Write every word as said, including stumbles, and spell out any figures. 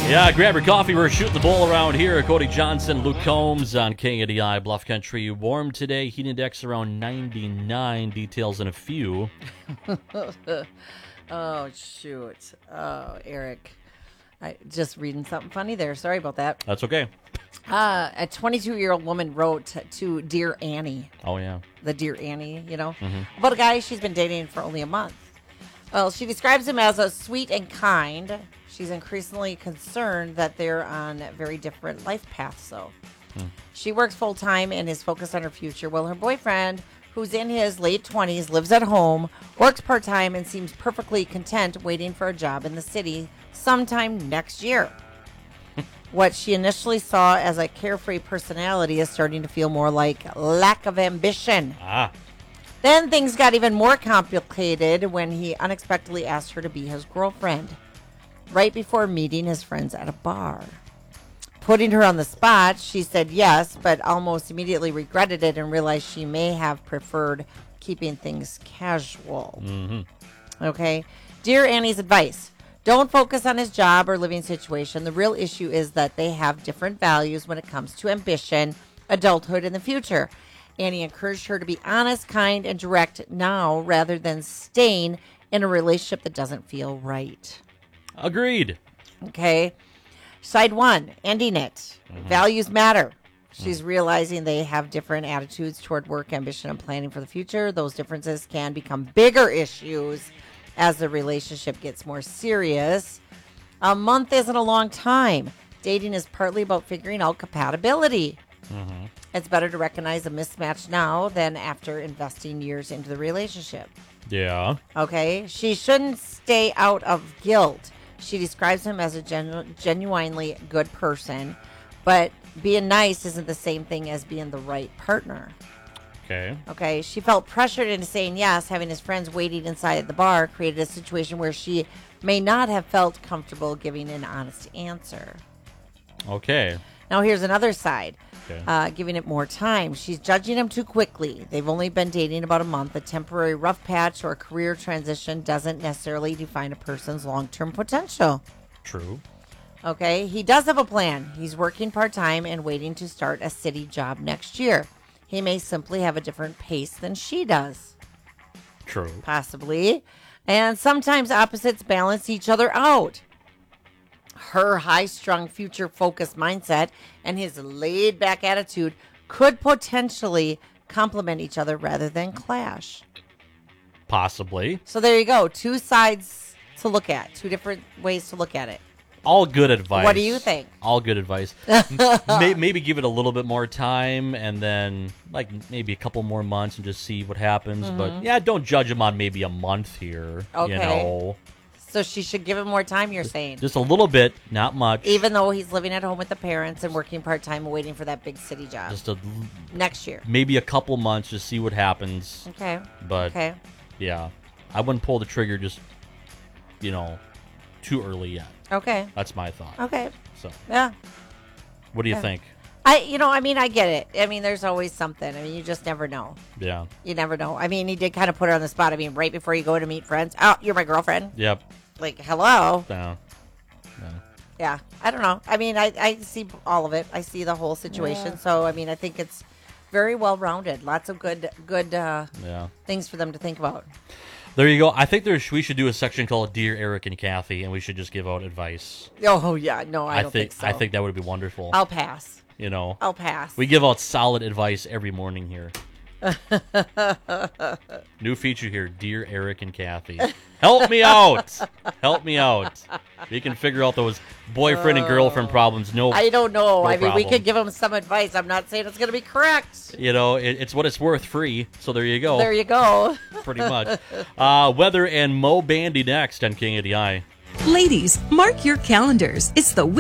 Yeah, grab your coffee. We're shooting the ball around here. Cody Johnson, Luke Combs on K A D I Bluff Country. Warm today. Heat index around ninety-nine. Details in a few. Oh, shoot. Oh, Eric. I just reading something funny there. Sorry about that. That's okay. Uh, a twenty-two-year-old woman wrote to Dear Annie. Oh, yeah. The Dear Annie, you know, mm-hmm. about a guy she's been dating for only a month. Well, she describes him as a sweet and kind. She's increasingly concerned that they're on very different life paths, though. Hmm. She works full-time and is focused on her future, while her boyfriend, who's in his late twenties, lives at home, works part-time, and seems perfectly content waiting for a job in the city sometime next year. What she initially saw as a carefree personality is starting to feel more like lack of ambition. Ah. Then things got even more complicated when he unexpectedly asked her to be his girlfriend, right before meeting his friends at a bar. Putting her on the spot, she said yes, but almost immediately regretted it and realized she may have preferred keeping things casual. Mm-hmm. Okay. Dear Annie's advice: don't focus on his job or living situation. The real issue is that they have different values when it comes to ambition, adulthood, and the future. Annie encouraged her to be honest, kind, and direct now rather than staying in a relationship that doesn't feel right. Agreed. Okay. Side one, ending it. Mm-hmm. Values matter. She's mm-hmm. realizing they have different attitudes toward work, ambition, and planning for the future. Those differences can become bigger issues as the relationship gets more serious. A month isn't a long time. Dating is partly about figuring out compatibility. Mm-hmm. It's better to recognize a mismatch now than after investing years into the relationship. Yeah. Okay. She shouldn't stay out of guilt. She describes him as a genu- genuinely good person, but being nice isn't the same thing as being the right partner. Okay. Okay. She felt pressured into saying yes. Having his friends waiting inside at the bar created a situation where she may not have felt comfortable giving an honest answer. Okay. Now, here's another side. Okay. Uh, giving it more time. She's judging him too quickly. They've only been dating about a month. A temporary rough patch or a career transition doesn't necessarily define a person's long-term potential. True. Okay. He does have a plan. He's working part-time and waiting to start a city job next year. He may simply have a different pace than she does. True. Possibly. And sometimes opposites balance each other out. Her high-strung, future-focused mindset and his laid-back attitude could potentially complement each other rather than clash. Possibly. So there you go. Two sides to look at. Two different ways to look at it. All good advice. What do you think? All good advice. May- maybe give it a little bit more time and then like maybe a couple more months and just see what happens. Mm-hmm. But yeah, don't judge him on maybe a month here. Okay. You know. So she should give him more time, you're saying? Just a little bit, not much. Even though he's living at home with the parents and working part-time and waiting for that big city job. Just a, next year. Maybe a couple months, just see what happens. Okay. But, okay. yeah, I wouldn't pull the trigger just, you know, too early yet. Okay. That's my thought. Okay. So. Yeah. What do you yeah. think? I, you know, I mean, I get it. I mean, there's always something. I mean, you just never know. Yeah. You never know. I mean, he did kind of put her on the spot. I mean, right before you go to meet friends. Oh, you're my girlfriend. Yep. Like, hello. Yeah. Yeah. Yeah. I don't know. I mean, I, I see all of it. I see the whole situation. Yeah. So, I mean, I think it's very well-rounded. Lots of good, good uh, yeah. things for them to think about. There you go. I think there's we should do a section called Dear Eric and Kathy, and we should just give out advice. Oh, yeah. No, I, I don't think, think so. I think that would be wonderful. I'll pass. You know, I'll pass. We give out solid advice every morning here. New feature here, Dear Eric and Kathy. Help me out. Help me out. We can figure out those boyfriend uh, and girlfriend problems. No, I don't know. No I mean, problem. we could give them some advice. I'm not saying it's going to be correct. You know, it, it's what it's worth free. So there you go. There you go. Pretty much. Uh, weather and Mo Bandy next on King of the Eye. Ladies, mark your calendars. It's the